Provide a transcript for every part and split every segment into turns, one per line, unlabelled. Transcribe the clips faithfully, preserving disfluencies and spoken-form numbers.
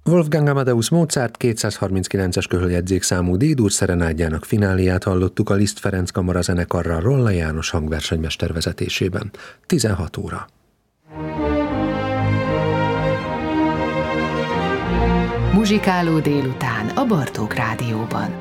Wolfgang Amadeus Mozart kétszázharminckilences köhöljegyzékszámú D-dur szerenádjának fináliát hallottuk a Liszt Ferenc Kamara zenekarral Rolla János hangversenymester vezetésében. tizenhat óra.
Muzsikáló délután a Bartók Rádióban.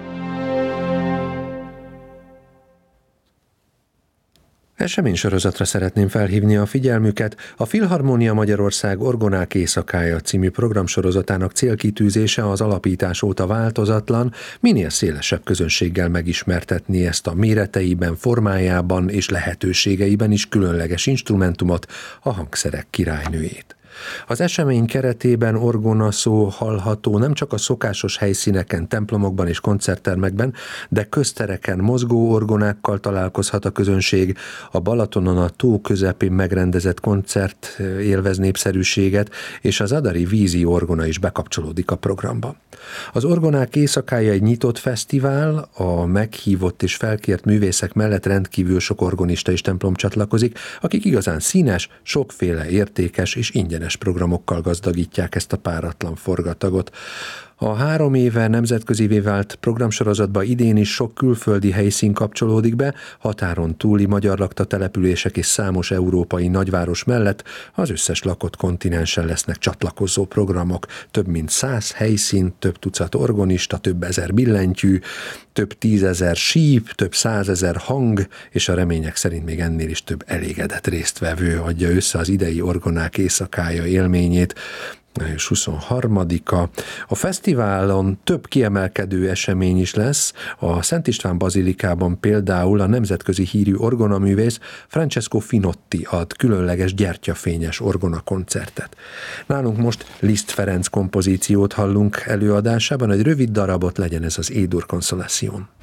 Eseménysorozatra szeretném felhívni a figyelmüket. A Filharmónia Magyarország Orgonák éjszakája című programsorozatának célkitűzése az alapítás óta változatlan, minél szélesebb közönséggel megismertetni ezt a méreteiben, formájában és lehetőségeiben is különleges instrumentumot, a hangszerek királynőjét. Az esemény keretében orgona szó hallható nem csak a szokásos helyszíneken, templomokban és koncerttermekben, de köztereken mozgó orgonákkal találkozhat a közönség. A Balatonon a tó közepén megrendezett koncert élvez népszerűséget, és az adari vízi orgona is bekapcsolódik a programba. Az Orgonák éjszakája egy nyitott fesztivál, a meghívott és felkért művészek mellett rendkívül sok orgonista és templom csatlakozik, akik igazán színes, sokféle értékes és ingyenes programokkal gazdagítják ezt a páratlan forgatagot. A három éve nemzetközivé vált programsorozatba idén is sok külföldi helyszín kapcsolódik be, határon túli magyar lakta települések és számos európai nagyváros mellett az összes lakott kontinensen lesznek csatlakozó programok. Több mint száz helyszín, több tucat orgonista, több ezer billentyű, több tízezer síp, több százezer hang, és a remények szerint még ennél is több elégedett résztvevő adja össze az idei Orgonák éjszakája élményét. május huszonharmadika. A fesztiválon több kiemelkedő esemény is lesz. A Szent István bazilikában például a nemzetközi hírű orgonaművész Francesco Finotti ad különleges gyertyafényes orgonakoncertet. Nálunk most Liszt Ferenc kompozíciót hallunk előadásában, egy rövid darabot, legyen ez az E-dur Consolación.